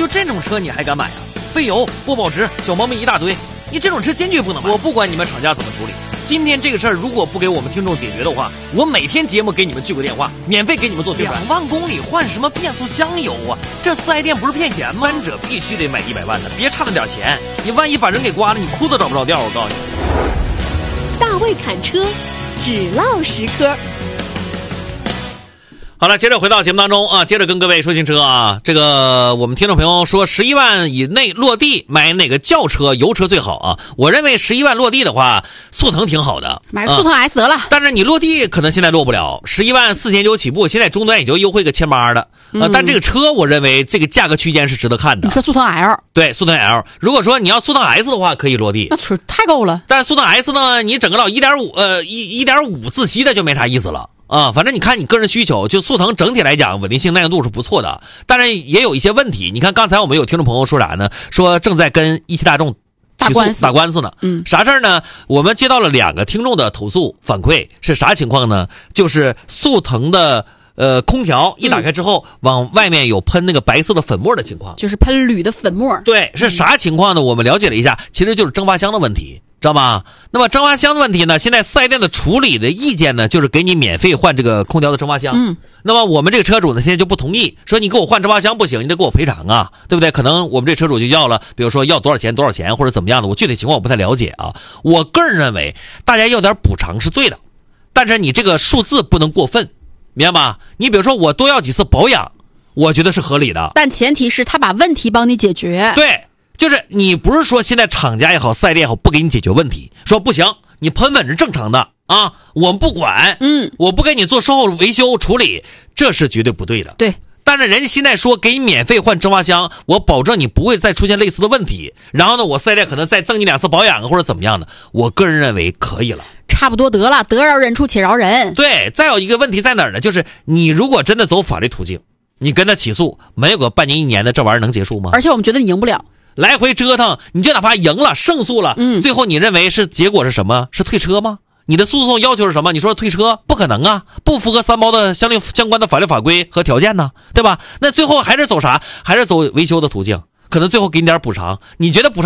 就这种车你还敢买啊？费油、不保值、小毛病一大堆，你这种车坚决不能买。我不管你们厂家怎么处理，今天这个事儿如果不给我们听众解决的话，我每天节目给你们聚个电话，免费给你们做宣传。2万公里换什么变速箱油啊？这四 S 店不是骗钱吗？三者必须得买100万的，别差那点钱，你万一把人给刮了，你裤子找不着调。我告诉你， 大卫侃车，只唠10科。 好了，接着回到节目当中啊，接着跟各位说新车啊。这个我们听众朋友说11万以内落地买哪个轿车油车最好啊？我认为11万落地的话，速腾挺好的， 买速腾 S 得了。 但是你落地可能现在落不了，11万4900起步，现在终端也就优惠个1800的。但这个车我认为这个价格区间是值得看的。 你说速腾 L？ 对，速腾 L。如果说你要速腾 S 的话，可以落地。 那腿太够了。 但速腾 S 呢，你整个到1.5自吸的就没啥意思了。反正你看你个人需求，就速腾整体来讲稳定性耐用度是不错的，当然也有一些问题。你看刚才我们有听众朋友说啥呢？说正在跟一汽大众打官司呢。啥事儿呢？我们接到了2个听众的投诉反馈，是啥情况呢？就是速腾的空调一打开之后，往外面有喷那个白色的粉末的情况， 就是喷铝的粉末。 对，是啥情况呢？我们了解了一下，其实就是蒸发箱的问题。知道吧？那么蒸发箱的问题呢？现在4S店的处理的意见呢，就是给你免费换这个空调的蒸发箱。那么我们这个车主呢，现在就不同意，说你给我换蒸发箱不行，你得给我赔偿啊，对不对？可能我们这车主就要了，比如说要多少钱或者怎么样的，我具体情况我不太了解啊。我个人认为，大家要点补偿是对的，但是你这个数字不能过分，明白吗？你比如说我多要几次保养，我觉得是合理的， 但前提是他把问题帮你解决。 对。就是你不是说现在厂家也好4S店也好不给你解决问题，说不行你喷粉是正常的啊，我们不管，我不给你做售后维修处理，这是绝对不对的。 对， 但是人家现在说给你免费换蒸发箱，我保证你不会再出现类似的问题，然后呢我4S店可能再赠你2次保养或者怎么样的，我个人认为可以了， 差不多得了，得饶人处且饶人。 对，再有一个问题在哪儿呢？就是你如果真的走法律途径，你跟他起诉，没有个半年1年的，这玩意儿能结束吗？ 而且我们觉得你赢不了， 来回折腾，你就哪怕赢了胜诉了，最后你认为是结果是什么？是退车吗？你的诉讼要求是什么？你说退车不可能啊，不符合3包的相关的法律法规和条件呢，对吧？那最后还是走啥？还是走维修的途径，可能最后给你点补偿。你觉得补偿